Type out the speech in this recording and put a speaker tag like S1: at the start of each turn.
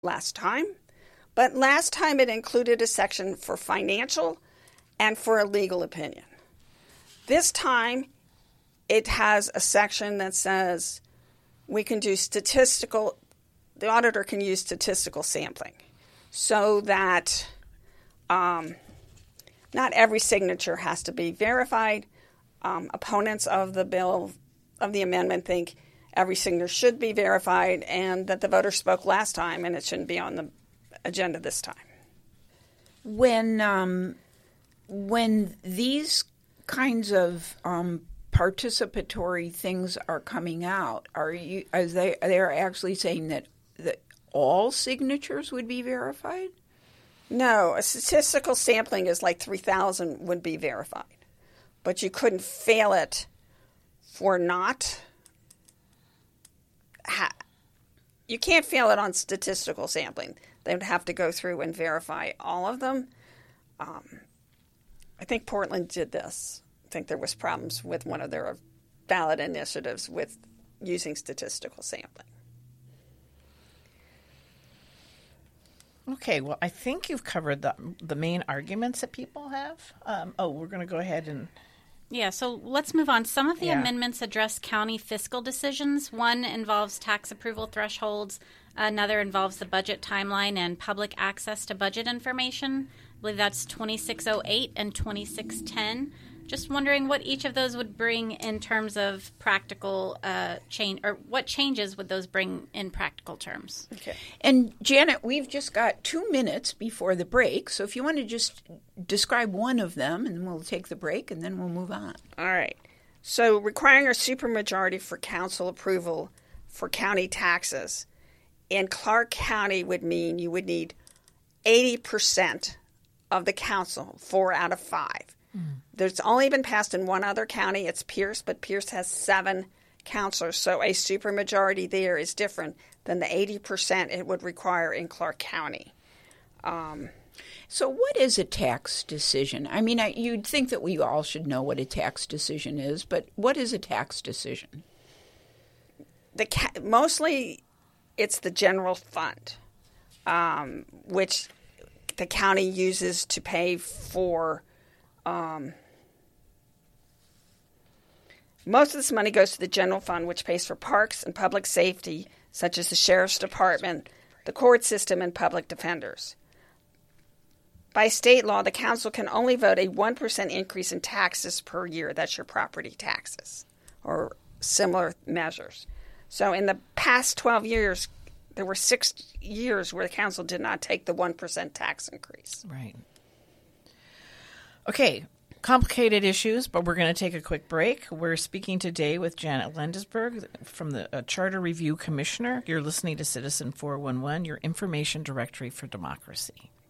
S1: last time, but last time it included a section for financial and for a legal opinion. This time it has a section that says we can do statistical, the auditor can use statistical sampling so that not every signature has to be verified. Opponents of the bill, of the amendment, think every signature should be verified and that the voter spoke last time and it shouldn't be on the agenda this time.
S2: When these kinds of participatory things are coming out, they're actually saying that all signatures would be verified?
S1: No, a statistical sampling is like 3,000 would be verified, but you couldn't fail it for not. You can't fail it on statistical sampling. They would have to go through and verify all of them. I think Portland did this. I think there was problems with one of their ballot initiatives with using statistical sampling.
S3: Okay, well, I think you've covered the main arguments that people have. We're going to go ahead and...
S4: Yeah, so let's move on. Some of the amendments address county fiscal decisions. One involves tax approval thresholds. Another involves the budget timeline and public access to budget information. I believe that's 2608 and 2610. Just wondering what each of those would bring in terms of practical change, or what changes would those bring in practical terms?
S2: Okay. And Janet, we've just got 2 minutes before the break, so if you want to just describe one of them, and we'll take the break, and then we'll move on.
S1: All right. So requiring a supermajority for council approval for county taxes in Clark County would mean you would need 80% of the council, 4 out of 5. There's only been passed in one other county. It's Pierce, but Pierce has 7 councilors. So a supermajority there is different than the 80% it would require in Clark County.
S2: So what is a tax decision? I mean, you'd think that we all should know what a tax decision is, but what is a tax decision?
S1: Mostly it's the general fund, which the county uses to pay for... most of this money goes to the general fund, which pays for parks and public safety, such as the sheriff's department, the court system, and public defenders. By state law, the council can only vote a 1% increase in taxes per year. That's your property taxes or similar measures. So in the past 12 years, there were 6 years where the council did not take the 1% tax increase.
S3: Right. Okay, complicated issues, but we're going to take a quick break. We're speaking today with Janet Lendesberg from the Charter Review Commissioner. You're listening to Citizen 411, your information directory for democracy.